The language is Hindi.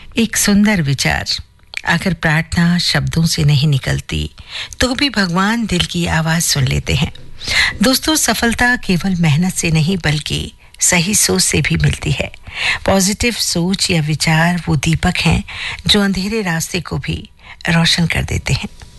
एक सुंदर विचार। अगर प्रार्थना शब्दों से नहीं निकलती तो भी भगवान दिल की आवाज सुन लेते हैं। दोस्तों, सफलता केवल मेहनत से नहीं बल्कि सही सोच से भी मिलती है। पॉजिटिव सोच या विचार वो दीपक हैं जो अंधेरे रास्ते को भी रोशन कर देते हैं।